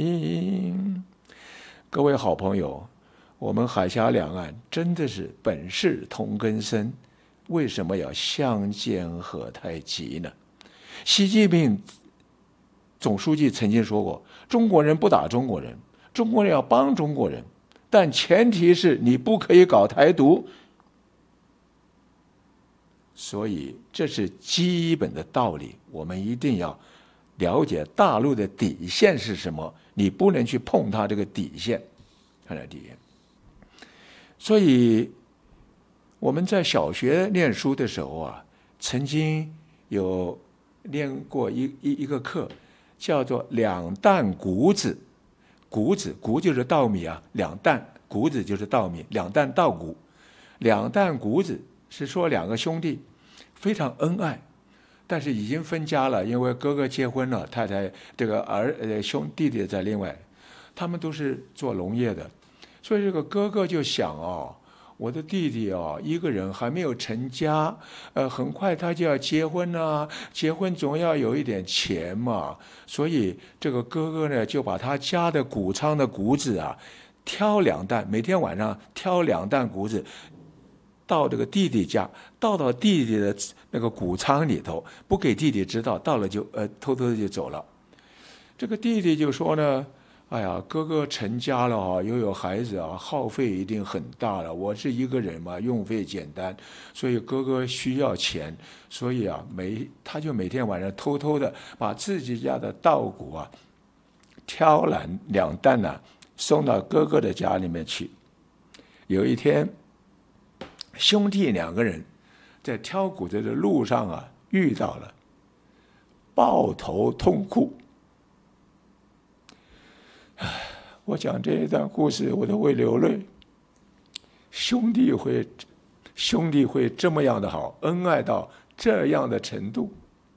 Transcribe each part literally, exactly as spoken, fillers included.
名。各位好朋友，我们海峡两岸真的是本是同根生，为什么要相煎何太急呢？习近平总书记曾经说过，中国人不打中国人，中国人要帮中国人，但前提是你不可以搞台独。所以这是基本的道理，我们一定要了解大陆的底线是什么，你不能去碰它这个底线，它的底线。所以我们在小学念书的时候啊，曾经有念过一一一个课，叫做两担谷子。谷子，谷就是稻米啊，两担，谷子就是稻米，两担稻谷。两担谷子是说两个兄弟非常恩爱，但是已经分家了，因为哥哥结婚了，太太这个儿呃兄弟弟在另外，他们都是做农业的，所以这个哥哥就想哦，我的弟弟哦，一个人还没有成家，呃，很快他就要结婚啊，结婚总要有一点钱嘛，所以这个哥哥呢，就把他家的谷仓的谷子啊，挑两担，每天晚上挑两担谷子，到这个弟弟家，倒到弟弟的那个谷仓里头，不给弟弟知道，到了就呃偷偷的就走了。这个弟弟就说呢，哎呀，哥哥成家了啊，又有孩子啊，耗费一定很大了。我是一个人嘛，用费简单，所以哥哥需要钱，所以啊，每他就每天晚上偷偷的把自己家的稻谷啊，挑两两担呢、啊，送到哥哥的家里面去。有一天，兄弟两个人在挑谷子的路上啊，遇到了，抱头痛哭。我讲这一段故事，我都会流泪。兄弟会，兄弟会这么样的好，恩爱到这样的程度。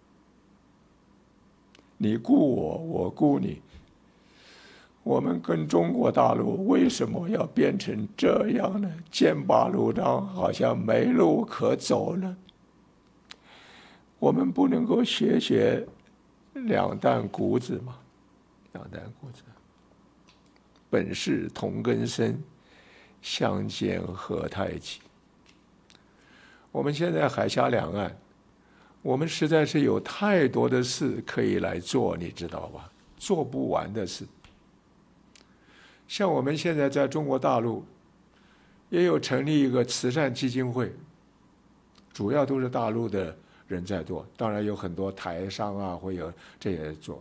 你顾我，我顾你。我们跟中国大陆为什么要变成这样呢？剑拔弩张，好像没路可走了。我们不能够学学两担谷子吗？两担谷子。本是同根生，相煎何太急。我们现在海峡两岸，我们实在是有太多的事可以来做，你知道吧？做不完的事。像我们现在在中国大陆，也有成立一个慈善基金会，主要都是大陆的人在做，当然有很多台商啊，会有这些做。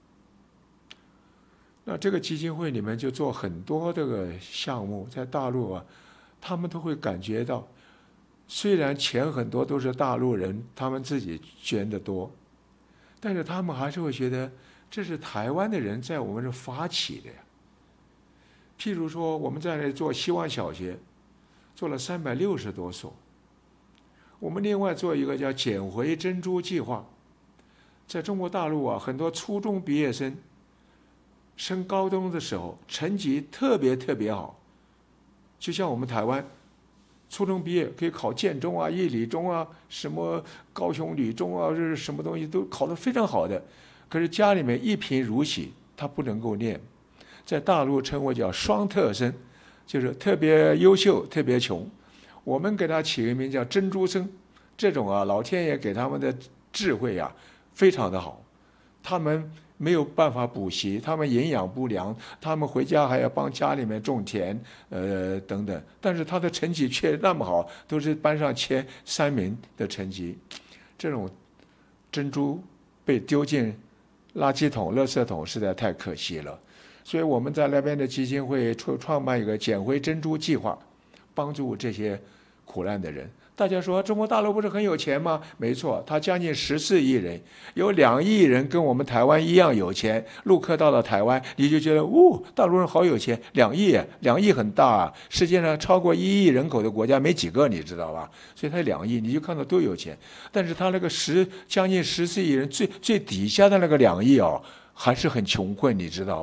那这个基金会里面就做很多这个项目，在大陆啊，他们都会感觉到，虽然钱很多都是大陆人他们自己捐的多，但是他们还是会觉得这是台湾的人在我们这发起的呀。譬如说，我们在那做希望小学，做了三百六十多所。我们另外做一个叫捡回珍珠计划，在中国大陆啊，很多初中毕业生升高中的时候，成绩特别特别好，就像我们台湾，初中毕业可以考建中啊、一理中啊、什么高雄女中啊，这是什么东西都考得非常好的，可是家里面一贫如洗，他不能够念，在大陆称为叫双特生，就是特别优秀、特别穷。我们给他起个名叫珍珠生，这种啊，老天爷给他们的智慧啊，非常的好，他们没有办法补习，他们营养不良，他们回家还要帮家里面种田，呃等等，但是他的成绩却那么好，都是班上前三名的成绩。这种珍珠被丢进垃圾桶、垃圾桶，实在太可惜了。所以我们在那边的基金会创创办一个捡回珍珠计划，帮助这些苦难的人。大家说中国大陆不是很有钱吗？没错，他将近十四亿人，有两亿人跟我们台湾一样有钱。陆客到了台湾，你就觉得哦，大陆人好有钱，两亿，两亿很大啊！世界上超过一亿人口的国家没几个，你知道吧？所以他两亿，你就看到都有钱。但是他那个十将近十四亿人最最底下的那个两亿哦，还是很穷困，你知道